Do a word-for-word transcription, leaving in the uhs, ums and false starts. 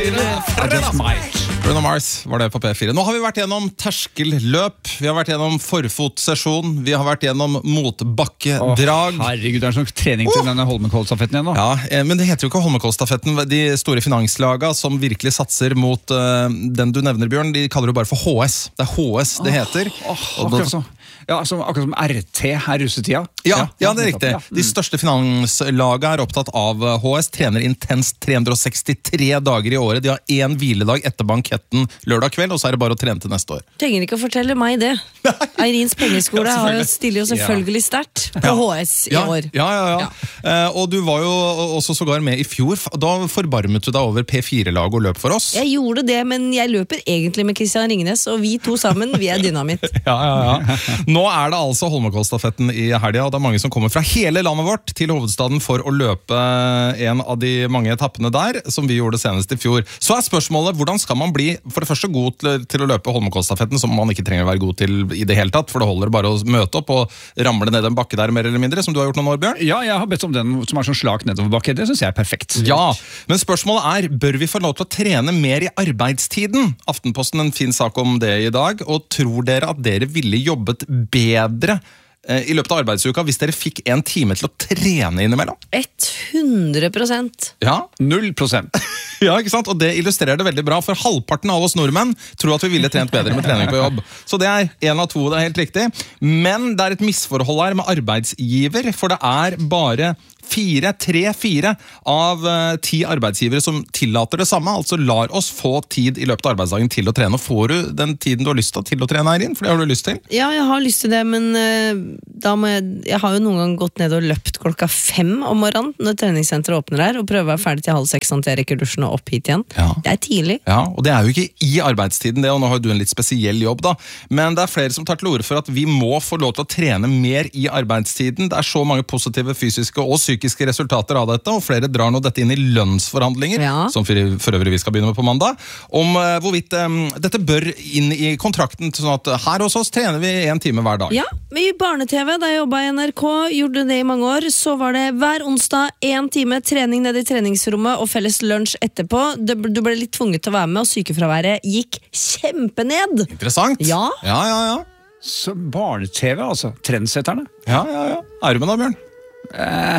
Bruno Mars var det på P fire. Nå har vi vært gjennom terskelløp, vi har vært gjennom forfotsesjon, vi har vært gjennom motbakkedrag. Åh, herregud, det er en slags trening til oh. denne Holmenkollstafetten igjen nå. Ja, men det heter jo ikke Holmenkollstafetten. De store finanslaga som virkelig satser mot uh, den du nevner, Bjørn, de kaller det bare for H S. Det er H S det heter. Oh, oh, akkurat så. Ja, altså, akkurat som R T her russetida. Ja, ja, ja, det er riktig. De største finanslaga er opptatt av H S, trener intenst tre hundre sekstitre dager i året. De har én hviledag etter banketten lørdag kveld, og så er det bare å trene til neste år. Trenger ikke å fortelle meg det. Eirins pengeskole ja, har jo stiller jo selvfølgelig sterkt på ja. H S i ja. år. Ja, ja, ja. ja. Uh, og du var jo også sågar med i fjor. Da forbarmet du deg over P fire-lag og løp for oss. Jeg gjorde det, men jeg løper egentlig med Christian Ringnes, og vi to sammen, vi er dynamitt. ja, ja, ja. Nå er det altså Holmenkollstafetten i helga, og det er mange som kommer fra hele landet vårt til hovedstaden for å løpe en av de mange etappene der, som vi gjorde senest i fjor. Så er spørsmålet, hvordan skal man bli for det første god til, til å løpe Holmenkollstafetten, som man ikke trenger å være god til i det hele tatt, for det holder bare å møte opp og ramle ned en bakke der mer eller mindre, som du har gjort noen år, Bjørn? Ja, jeg har bedt om den som er sånn slag nedover bakke, det synes jeg er perfekt. Ja, men spørsmålet er, bør vi få lov til å trene mer i arbeidstiden? Aftenposten en fin sak om det i dag, og tror dere at dere ville jobbet bedre i løpet av arbeidsuka hvis dere fikk en time til å trene innimellom? hundre prosent. Ja, null prosent. Ja, ikke sant? Og det illustrerer det veldig bra, for halvparten av oss nordmenn tror at vi ville trent bedre med trening på jobb. Så det er en av to, det er helt riktig. Men det er et misforhold her med arbeidsgiver, for det er bare fire, tre, fire av uh, ti arbeidsgivere som tillater det samme, altså lar oss få tid i løpet av arbeidsdagen til å trene. Og får du den tiden du har lyst til, til å trene her inn? For det har du lyst til? Ja, jeg har lyst til det, men uh, da må jeg, jeg har jo noen gang gått ned og løpt klokka fem om morgenen når treningssenteret åpner her, og prøver å være ferdig til halv seks sånn til jeg rekker dusjen og opp hit igjen. Ja. Det er tidlig. Ja, og det er jo ikke i arbeidstiden det, og nå har du en litt spesiell jobb da, men det er flere som tar til orde for at vi må få lov til å trene mer i arbeidstiden. Det er så mange positive fysiske og psykiske resultater av dette, og flere drar nå dette inn i lønnsforhandlinger, ja. som for, for øvrig vi skal begynne med på mandag, om uh, hvorvidt um, dette bør inn i kontrakten, sånn at her hos oss trener vi en time hver dag. Ja, i barne-TV, da jeg jobbet i N R K, gjorde det i mange år, så var det hver onsdag en time trening ned i treningsrommet og felles lunsj etterpå. Du ble litt tvunget til å være med, og sykefraværet gikk kjempened. Interessant. Ja. Ja, ja, ja. Så barne-TV, altså. Trendsetterne. Ja, ja, ja. Er du med da, Bjørn? Eh,